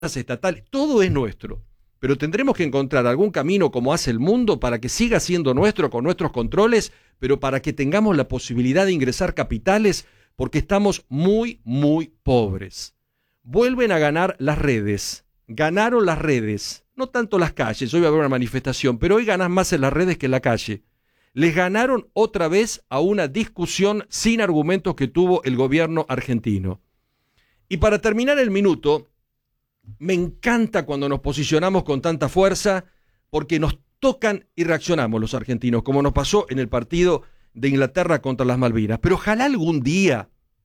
estatales, todo es nuestro. Pero tendremos que encontrar algún camino como hace el mundo para que siga siendo nuestro con nuestros controles, pero para que tengamos la posibilidad de ingresar capitales porque estamos muy, muy pobres. Vuelven a ganar las redes. Ganaron las redes. No tanto las calles, hoy va a haber una manifestación, pero hoy ganas más en las redes que en la calle. Les ganaron otra vez a una discusión sin argumentos que tuvo el gobierno argentino. Y para terminar el minuto, me encanta cuando nos posicionamos con tanta fuerza porque nos tocan y reaccionamos los argentinos, como nos pasó en el partido de Inglaterra contra las Malvinas. Pero ojalá algún día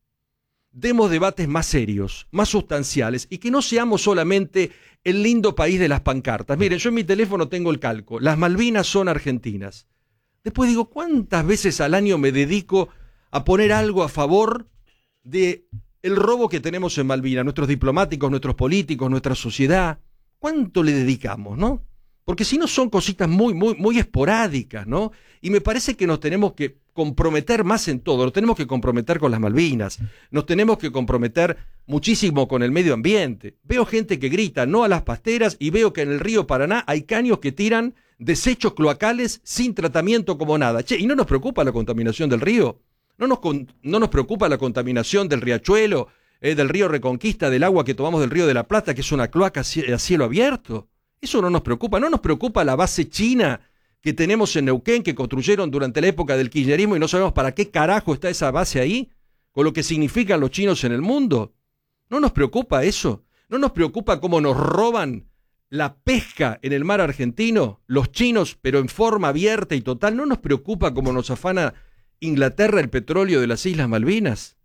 demos debates más serios, más sustanciales y que no seamos solamente el lindo país de las pancartas. Miren, yo en mi teléfono tengo el calco, las Malvinas son argentinas. Después digo, ¿cuántas veces al año me dedico a poner algo a favor de el robo que tenemos en Malvinas, nuestros diplomáticos, nuestros políticos, nuestra sociedad? ¿Cuánto le dedicamos, no? Porque si no son cositas muy esporádicas, ¿no? Y me parece que nos tenemos que comprometer más en todo, nos tenemos que comprometer con las Malvinas, nos tenemos que comprometer muchísimo con el medio ambiente. Veo gente que grita no a las pasteras y veo que en el río Paraná hay caños que tiran desechos cloacales sin tratamiento como nada. Che, ¿y no nos preocupa la contaminación del río? ¿No nos preocupa la contaminación del riachuelo, del río Reconquista, del agua que tomamos del río de la Plata, que es una cloaca a cielo abierto? Eso no nos preocupa. ¿No nos preocupa la base china que tenemos en Neuquén, que construyeron durante la época del kirchnerismo y no sabemos para qué carajo está esa base ahí, con lo que significan los chinos en el mundo? ¿No nos preocupa eso? ¿No nos preocupa cómo nos roban la pesca en el mar argentino, los chinos, pero en forma abierta y total? ¿No nos preocupa cómo nos afana Inglaterra el petróleo de las Islas Malvinas?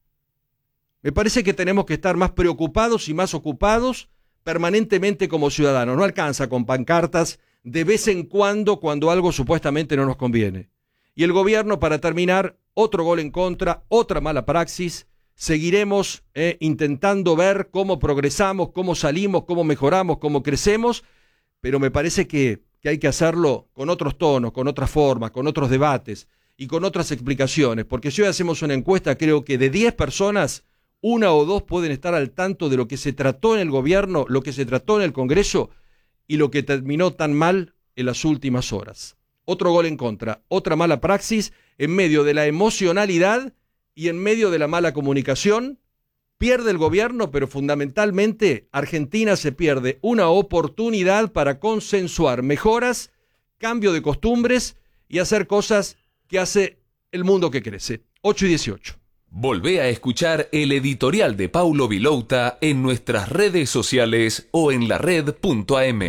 Me parece que tenemos que estar más preocupados y más ocupados permanentemente como ciudadanos. No alcanza con pancartas de vez en cuando algo supuestamente no nos conviene. Y el gobierno, para terminar, otro gol en contra, otra mala praxis. Seguiremos intentando ver cómo progresamos, cómo salimos, cómo mejoramos, cómo crecemos, pero me parece que hay que hacerlo con otros tonos, con otras formas, con otros debates y con otras explicaciones, porque si hoy hacemos una encuesta, creo que de 10 personas, 1 o 2 pueden estar al tanto de lo que se trató en el gobierno, lo que se trató en el Congreso y lo que terminó tan mal en las últimas horas. Otro gol en contra, otra mala praxis en medio de la emocionalidad y en medio de la mala comunicación. Pierde el gobierno, pero fundamentalmente Argentina se pierde una oportunidad para consensuar mejoras, cambio de costumbres y hacer cosas que hace el mundo que crece. 8:18. Volvé a escuchar el editorial de Paulo Vilouta en nuestras redes sociales o en lared.am.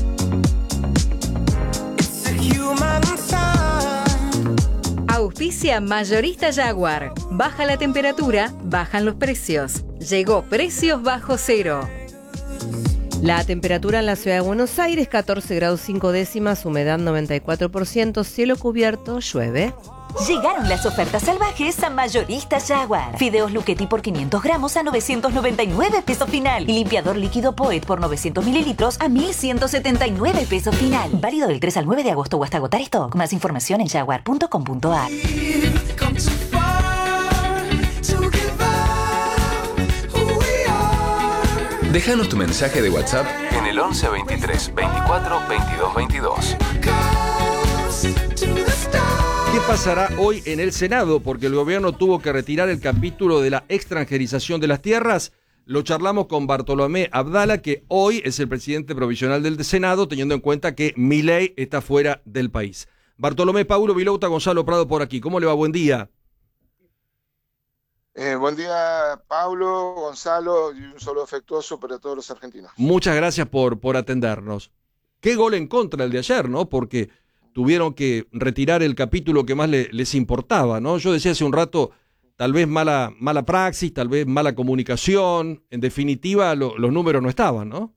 Auspicia Mayorista Jaguar. Baja la temperatura, bajan los precios. Llegó Precios Bajo Cero. La temperatura en la ciudad de Buenos Aires, 14 grados 5 décimas, humedad 94%, cielo cubierto, llueve. Llegaron las ofertas salvajes a Mayorista Jaguar. Fideos Luchetti por 500 gramos a 999 pesos final. Y limpiador líquido Poet por 900 mililitros a 1.179 pesos final. Válido del 3 al 9 de agosto o hasta agotar stock. Más información en jaguar.com.ar. Déjanos tu mensaje de WhatsApp en el 11 23 24 22 22. ¿Qué pasará hoy en el Senado? Porque el gobierno tuvo que retirar el capítulo de la extranjerización de las tierras. Lo charlamos con Bartolomé Abdala, que hoy es el presidente provisional del Senado, teniendo en cuenta que Milei está fuera del país. Bartolomé, Paulo Vilouta, Gonzalo Prado por aquí. ¿Cómo le va? Buen día. Buen día, Pablo, Gonzalo, y un saludo afectuoso para todos los argentinos. Muchas gracias por atendernos. Qué gol en contra el de ayer, ¿no? Porque tuvieron que retirar el capítulo que más les importaba, ¿no? Yo decía hace un rato, tal vez mala praxis, tal vez mala comunicación. En definitiva, los números no estaban, ¿no?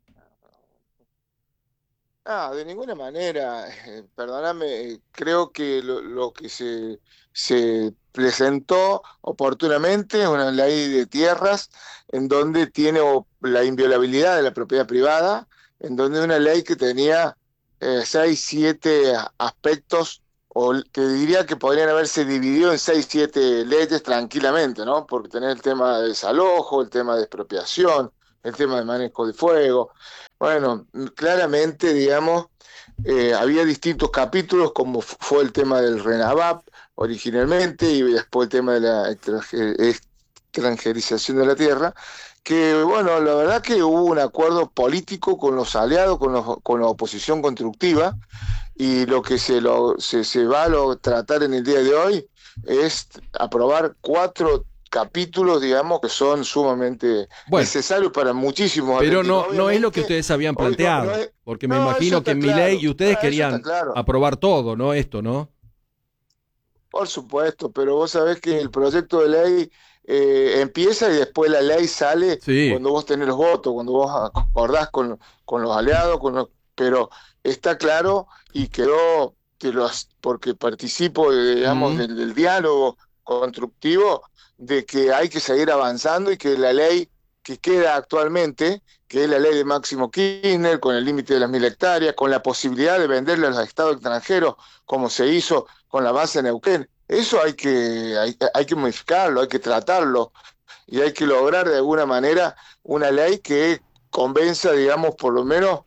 De ninguna manera, perdóname, creo que lo que se presentó oportunamente es una ley de tierras en donde tiene la inviolabilidad de la propiedad privada, en donde una ley que tenía 6, 7 aspectos, o que diría que podrían haberse dividido en 6, 7 leyes tranquilamente, ¿no? Porque tenés el tema de desalojo, el tema de expropiación, el tema de manejo de fuego. Bueno, claramente, digamos, había distintos capítulos, como fue el tema del RENAVAP originalmente, y después el tema de la extranjerización de la tierra, que bueno, la verdad que hubo un acuerdo político con los aliados, con la oposición constructiva, y lo que se va a tratar en el día de hoy es aprobar 4 capítulos, digamos, que son sumamente necesarios para muchísimos. Pero no es lo que ustedes habían planteado, porque me imagino que en mi ley y ustedes querían aprobar todo, ¿no? Esto, ¿no? Por supuesto, pero vos sabés que el proyecto de ley empieza y después la ley sale cuando vos tenés los votos, cuando vos acordás con los aliados, pero está claro y quedó, porque participo, digamos, del diálogo constructivo, de que hay que seguir avanzando y que la ley que queda actualmente, que es la ley de Máximo Kirchner, con el límite de las 1.000 hectáreas, con la posibilidad de venderle a los estados extranjeros, como se hizo con la base Neuquén, eso hay que modificarlo, hay que tratarlo, y hay que lograr de alguna manera una ley que convenza, digamos, por lo menos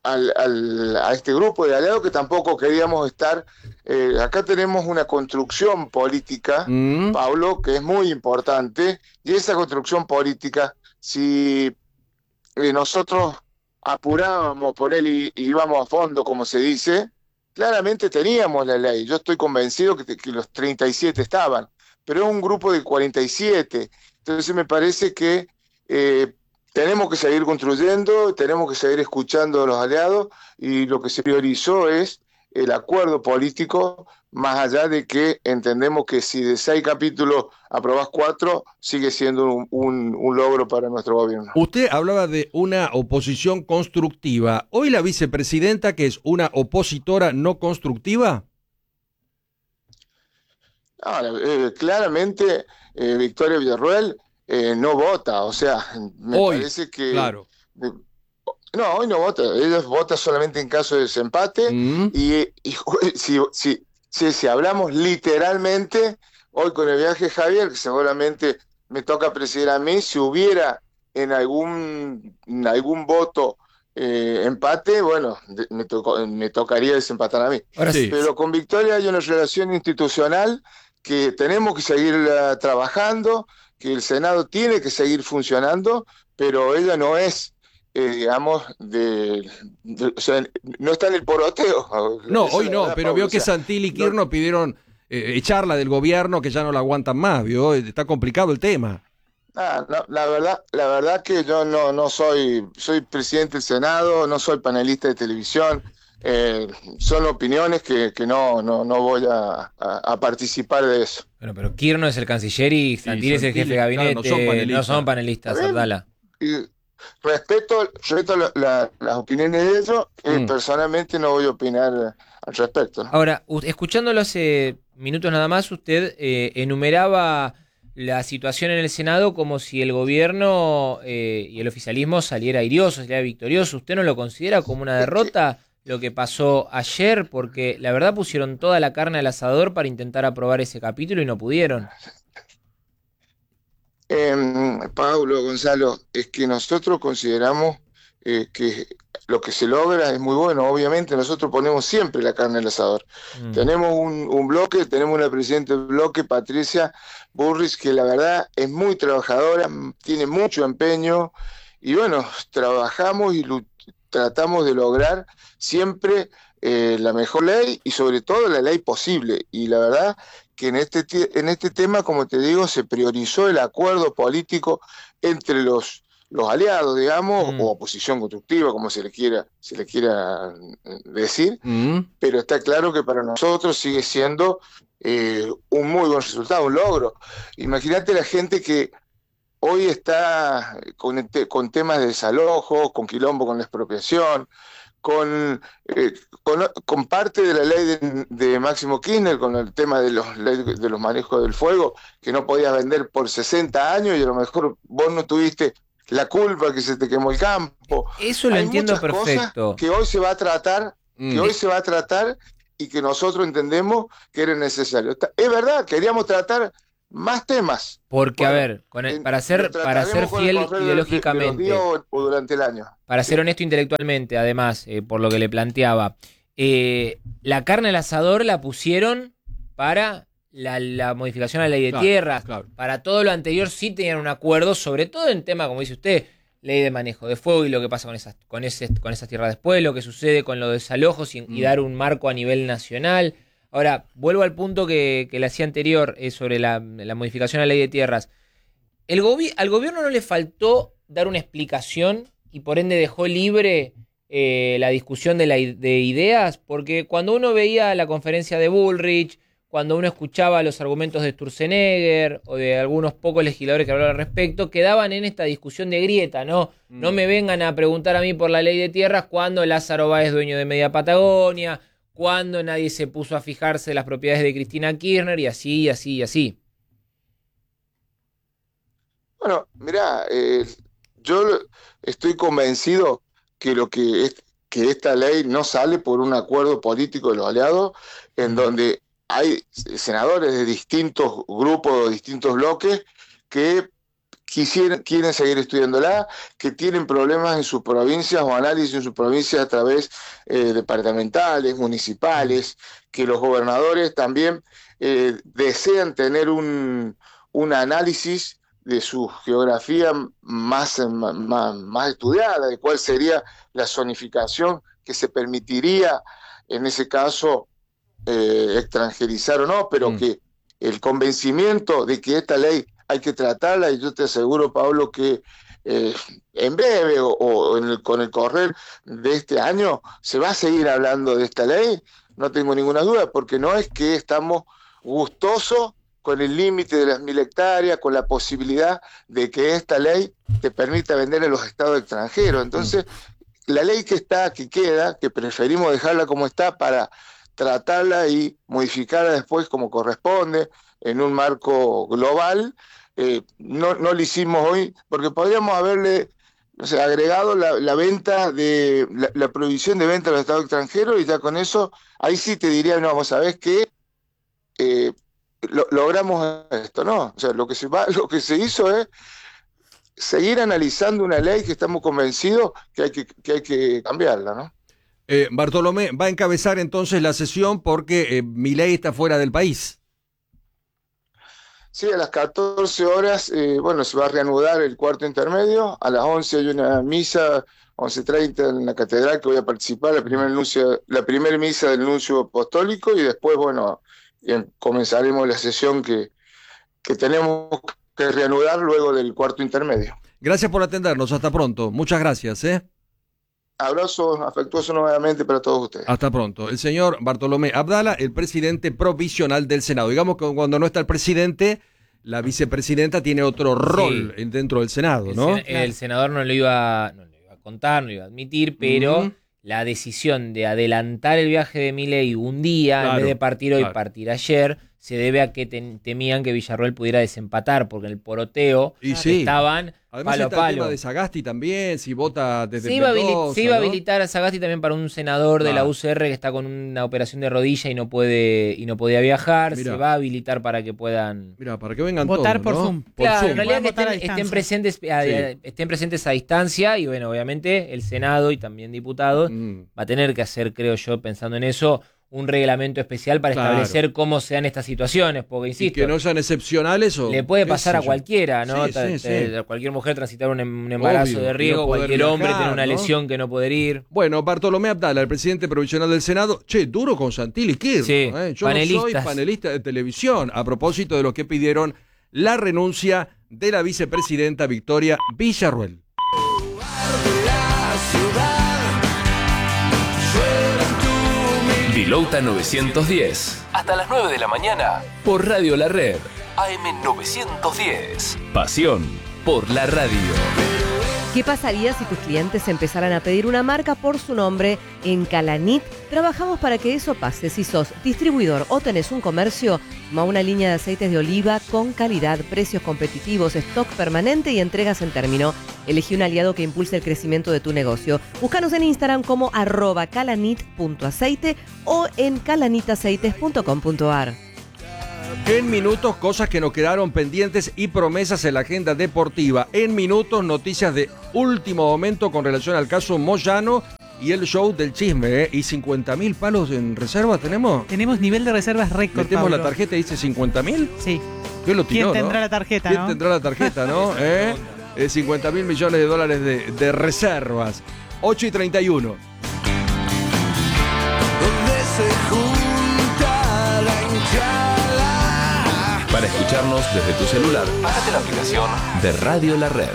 a este grupo de aliados que tampoco queríamos estar. Acá tenemos una construcción política, Pablo, que es muy importante, y esa construcción política, si nosotros apurábamos por él y íbamos a fondo, como se dice, claramente teníamos la ley. Yo estoy convencido que los 37 estaban, pero es un grupo de 47. Entonces me parece que tenemos que seguir construyendo, tenemos que seguir escuchando a los aliados, y lo que se priorizó es el acuerdo político, más allá de que entendemos que si de 6 capítulos aprobás 4, sigue siendo un logro para nuestro gobierno. Usted hablaba de una oposición constructiva. ¿Hoy la vicepresidenta, que es una opositora no constructiva? No, claramente Victoria Villarruel no vota, o sea, me parece que... Claro. No, hoy no vota, ella vota solamente en caso de desempate, y si hablamos literalmente, hoy con el viaje de Javier, que seguramente me toca presidir a mí, si hubiera en algún voto empate, bueno, me tocaría desempatar a mí. Ahora sí. Pero con Victoria hay una relación institucional que tenemos que seguir trabajando, que el Senado tiene que seguir funcionando, pero ella no es, digamos, o sea, no está en el poroteo. No, hoy no, pero vio que Santilli y Kirchner pidieron echarla del gobierno, que ya no la aguantan más, ¿vio? Está complicado el tema. No, la verdad que yo no soy presidente del Senado, no soy panelista de televisión. Son opiniones que no voy a participar de eso. Bueno, pero Kirchner es el canciller y Santilli es el jefe de gabinete, claro, no son panelistas, Abdala. Respeto las opiniones de ellos, personalmente no voy a opinar al respecto, ¿no? Ahora, escuchándolo hace minutos nada más, usted enumeraba la situación en el Senado como si el gobierno y el oficialismo saliera airioso, saliera victorioso. ¿Usted no lo considera como una derrota lo que pasó ayer? Porque la verdad pusieron toda la carne al asador para intentar aprobar ese capítulo y no pudieron. Pablo, Gonzalo, es que nosotros consideramos que lo que se logra es muy bueno. Obviamente nosotros ponemos siempre la carne al asador. Tenemos un bloque, tenemos una presidenta del bloque, Patricia Burris, que la verdad es muy trabajadora, tiene mucho empeño, y bueno, trabajamos y tratamos de lograr siempre la mejor ley, y sobre todo la ley posible. Y la verdad que en este tema, como te digo, se priorizó el acuerdo político entre los aliados, digamos, o oposición constructiva, como se le quiera decir, pero está claro que para nosotros sigue siendo un muy buen resultado, un logro. Imagínate la gente que hoy está con temas de desalojo, con quilombo, con la expropiación, con parte de la ley de Máximo Kirchner, con el tema de los manejos del fuego, que no podías vender por 60 años y a lo mejor vos no tuviste la culpa que se te quemó el campo. Eso lo entiendo perfecto. Que hoy se va a tratar, y que nosotros entendemos que era necesario. Es verdad, queríamos tratar más temas. Porque, Bueno, a ver, para ser fiel ideológicamente, de los días o durante el año. para ser honesto intelectualmente, además, por lo que le planteaba, la carne al asador la pusieron para la modificación a la ley de tierras. Claro. Para todo lo anterior sí tenían un acuerdo, sobre todo en tema, como dice usted, ley de manejo de fuego y lo que pasa con esas tierras después, lo que sucede con los desalojos y dar un marco a nivel nacional. Ahora, vuelvo al punto que le hacía anterior sobre la modificación a la ley de tierras. Al gobierno no le faltó dar una explicación y por ende dejó libre la discusión de ideas, porque cuando uno veía la conferencia de Bullrich, cuando uno escuchaba los argumentos de Sturzenegger o de algunos pocos legisladores que hablaban al respecto, quedaban en esta discusión de grieta, ¿no? No me vengan a preguntar a mí por la ley de tierras cuando Lázaro Báez es dueño de Media Patagonia, cuando nadie se puso a fijarse de las propiedades de Cristina Kirchner y así, y así, y así. Bueno, mirá, yo estoy convencido que que esta ley no sale por un acuerdo político de los aliados, en donde hay senadores de distintos grupos, distintos bloques, que quieren seguir estudiándola, que tienen problemas en sus provincias o análisis en sus provincias a través departamentales, municipales, que los gobernadores también desean tener un análisis de su geografía más estudiada, de cuál sería la zonificación que se permitiría en ese caso extranjerizar o no, pero que el convencimiento de que esta ley hay que tratarla, y yo te aseguro, Pablo, que en breve con el correr de este año se va a seguir hablando de esta ley, no tengo ninguna duda, porque no es que estamos gustosos con el límite de las 1000 hectáreas, con la posibilidad de que esta ley te permita vender en los estados extranjeros. Entonces, la ley que queda, que preferimos dejarla como está para tratarla y modificarla después como corresponde en un marco global, no lo hicimos hoy, porque podríamos haberle agregado la venta de la prohibición de venta a los estados extranjeros, y ya con eso, ahí sí te diría, no, vos sabés que logramos esto, ¿no? O sea, lo que se hizo es seguir analizando una ley que estamos convencidos que hay que cambiarla, ¿no? Bartolomé va a encabezar entonces la sesión porque Milei está fuera del país. Sí, a las 14 horas, se va a reanudar el cuarto intermedio. A las 11 hay una misa, 11:30 en la catedral, que voy a participar, la primera misa del nuncio apostólico, y después, comenzaremos la sesión que tenemos que reanudar luego del cuarto intermedio. Gracias por atendernos, hasta pronto. Muchas gracias. Abrazo afectuoso nuevamente para todos ustedes. Hasta pronto. El señor Bartolomé Abdala, el presidente provisional del Senado. Digamos que cuando no está el presidente, la vicepresidenta tiene otro rol dentro del Senado, ¿no? El senador no lo iba a contar, no lo iba a admitir, pero la decisión de adelantar el viaje de Milei un día, en vez de partir hoy, partir ayer, se debe a que temían que Villarroel pudiera desempatar, porque en el poroteo estaban además palo a está palo. el tema de Sagasti también, si vota desde se iba a habilitar a Sagasti también para un senador de la UCR que está con una operación de rodilla y no podía viajar. Mirá. Se va a habilitar para que puedan para que vengan votar todos, por ¿no? Zoom. Claro, en realidad Votar que a estén distancia. estén presentes a distancia, y obviamente el Senado y también diputados va a tener que hacer, creo yo, pensando en eso, un reglamento especial para establecer cómo se dan estas situaciones, porque insisto, y que no sean excepcionales o le puede pasar a cualquiera, ¿no? Sí. Cualquier mujer transitar un embarazo de riesgo, no poder cualquier hombre viajar, tener una ¿no? lesión que no poder ir. Bueno, Bartolomé Abdala, el presidente provisional del Senado, duro con Santilli Kirchner. Sí, Yo no soy panelista de televisión, a propósito de lo que pidieron la renuncia de la vicepresidenta Victoria Villarroel. Vilouta 910. Hasta las 9 de la mañana. Por Radio La Red. AM 910. Pasión por la radio. ¿Qué pasaría si tus clientes empezaran a pedir una marca por su nombre? En Calanit trabajamos para que eso pase. Si sos distribuidor o tenés un comercio, toma una línea de aceites de oliva con calidad, precios competitivos, stock permanente y entregas en término. Elegí un aliado que impulse el crecimiento de tu negocio. Búscanos en Instagram como @calanit.aceite o en calanitaceites.com.ar. En minutos, cosas que nos quedaron pendientes y promesas en la agenda deportiva. En minutos, noticias de último momento con relación al caso Moyano y el show del chisme, ¿eh? ¿Y 50.000 palos en reserva tenemos? Tenemos nivel de reservas récord, Metemos Pablo. la tarjeta y dice 50.000. Sí. ¿Qué lo tiró, ¿Quién tendrá no? la tarjeta, ¿Quién no? tendrá la tarjeta, no? 50.000 millones de dólares de reservas. 8:31. Para escucharnos desde tu celular, bájate la aplicación de Radio La Red.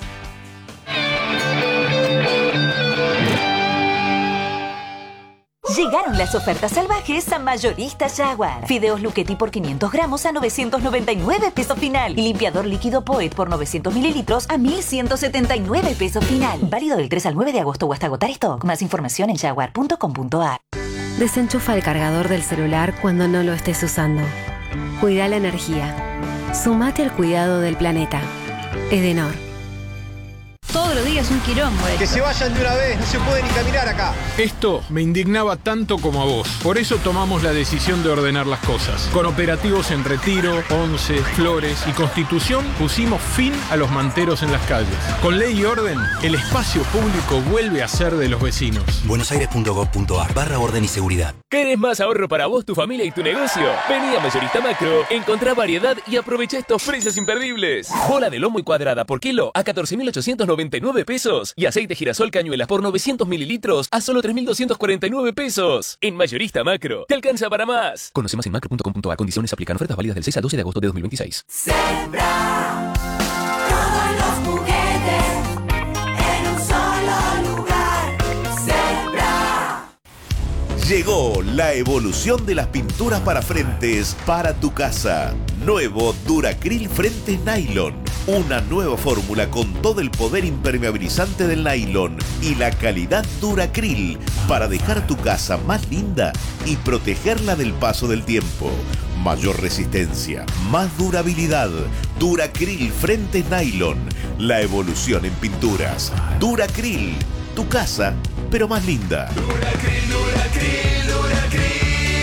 Llegaron las ofertas salvajes a Mayorista Jaguar. Fideos Luchetti por 500 gramos a 999 pesos final. Y limpiador líquido Poet por 900 mililitros a 1179 pesos final. Válido del 3 al 9 de agosto o hasta agotar stock. Más información en jaguar.com.ar. Desenchufa el cargador del celular cuando no lo estés usando. Cuida la energía. Sumate al cuidado del planeta. Edenor. Todos los días un quilombo. Que se vayan de una vez, no se puede ni caminar acá. Esto me indignaba tanto como a vos. Por eso tomamos la decisión de ordenar las cosas. Con operativos en Retiro, Once, Flores y Constitución pusimos fin a los manteros en las calles. Con ley y orden, el espacio público vuelve a ser de los vecinos. buenosaires.gov.ar/orden y seguridad. ¿Querés más ahorro para vos, tu familia y tu negocio? Vení a Mayorista Macro, encontrá variedad y aprovecha estos precios imperdibles. Bola de lomo y cuadrada por kilo a 14.899 pesos. Y aceite girasol cañuelas por 900 mililitros a solo 3.249 pesos. En Mayorista Macro, te alcanza para más. Conoce más en macro.com.ar. Condiciones aplican. Ofertas válidas del 6 al 12 de agosto de 2026. Sembra todos los juguetes en un solo lugar. Sembra. Llegó la evolución de las pinturas para frentes para tu casa. Nuevo Duracril Frentes Nylon. Una nueva fórmula con todo el poder impermeabilizante del nylon y la calidad Duracril para dejar tu casa más linda y protegerla del paso del tiempo. Mayor resistencia, más durabilidad. Duracril Frentes Nylon. La evolución en pinturas. Duracril. Tu casa, pero más linda. Duracril, Duracril, Duracril.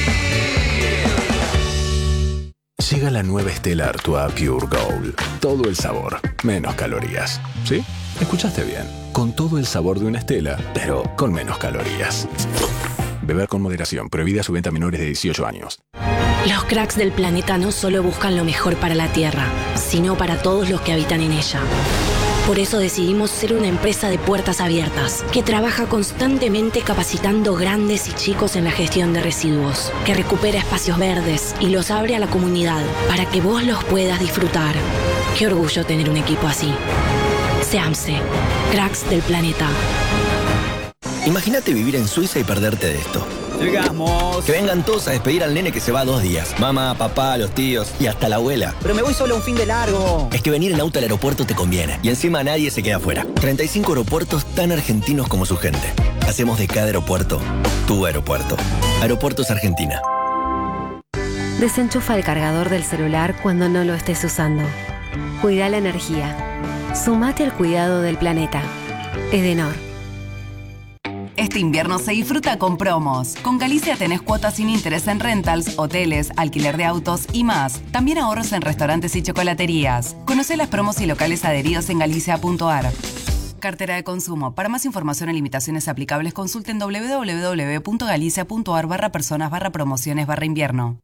Llega la nueva Stella Artois Pure Gold. Todo el sabor, menos calorías. ¿Sí? Escuchaste bien. Con todo el sabor de una Stella, pero con menos calorías. Beber con moderación. Prohibida su venta a menores de 18 años. Los cracks del planeta no solo buscan lo mejor para la Tierra, sino para todos los que habitan en ella. Por eso decidimos ser una empresa de puertas abiertas, que trabaja constantemente capacitando grandes y chicos en la gestión de residuos, que recupera espacios verdes y los abre a la comunidad para que vos los puedas disfrutar. Qué orgullo tener un equipo así. SEAMSE, cracks del planeta. Imagínate vivir en Suiza y perderte de esto. Llegamos. Que vengan todos a despedir al nene que se va 2 días. Mamá, papá, los tíos y hasta la abuela. Pero me voy solo un fin de largo. Es que venir en auto al aeropuerto te conviene. Y encima nadie se queda afuera. 35 aeropuertos tan argentinos como su gente. Hacemos de cada aeropuerto tu aeropuerto. Aeropuertos Argentina. Desenchufa el cargador del celular cuando no lo estés usando. Cuida la energía. Sumate al cuidado del planeta. Edenor. Este invierno se disfruta con promos. Con Galicia tenés cuotas sin interés en rentals, hoteles, alquiler de autos y más. También ahorros en restaurantes y chocolaterías. Conocé las promos y locales adheridos en galicia.ar. Cartera de consumo. Para más información o limitaciones aplicables, consulten www.galicia.ar/personas/promociones/invierno.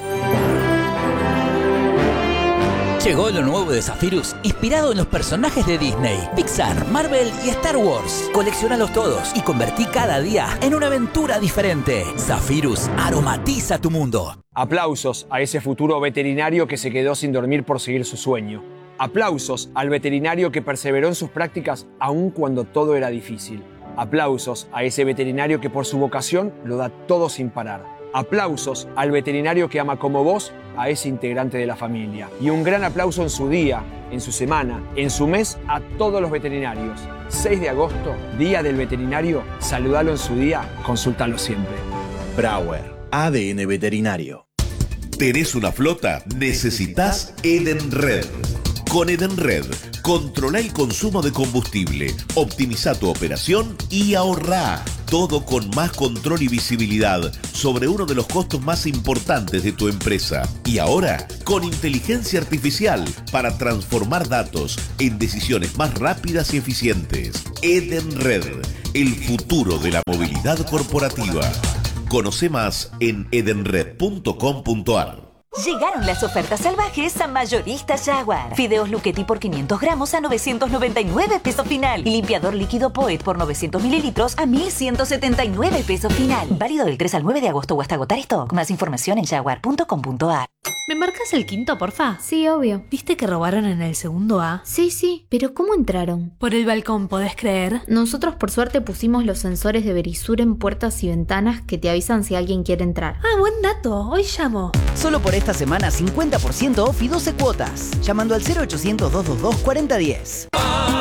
Llegó lo nuevo de Zephyrus, inspirado en los personajes de Disney, Pixar, Marvel y Star Wars. Colecciónalos todos y convertí cada día en una aventura diferente. Zephyrus aromatiza tu mundo. Aplausos a ese futuro veterinario que se quedó sin dormir por seguir su sueño. Aplausos al veterinario que perseveró en sus prácticas aun cuando todo era difícil. Aplausos a ese veterinario que por su vocación lo da todo sin parar. Aplausos al veterinario que ama como vos a ese integrante de la familia. Y un gran aplauso en su día, en su semana, en su mes a todos los veterinarios. 6 de agosto, Día del Veterinario. Saludalo en su día, consúltalo siempre. Brauer, ADN Veterinario. ¿Tenés una flota? Necesitas Edenred. Con Edenred, controla el consumo de combustible, optimiza tu operación y ahorrá. Todo con más control y visibilidad sobre uno de los costos más importantes de tu empresa. Y ahora, con inteligencia artificial para transformar datos en decisiones más rápidas y eficientes. Edenred, el futuro de la movilidad corporativa. Conoce más en edenred.com.ar. Llegaron las ofertas salvajes a Mayoristas Jaguar. Fideos Luchetti por 500 gramos a 999 pesos final. Y limpiador líquido Poet por 900 mililitros a 1179 pesos final. Válido del 3 al 9 de agosto o hasta agotar stock. Más información en jaguar.com.ar. ¿Me marcas el quinto, porfa? Sí, obvio. ¿Viste que robaron en el segundo A? Sí, pero ¿cómo entraron? Por el balcón, ¿podés creer? Nosotros por suerte pusimos los sensores de Verisur en puertas y ventanas que te avisan si alguien quiere entrar. Ah, buen dato. Hoy llamo. Solo por esta semana 50% off y 12 cuotas. Llamando al 0800 222 4010.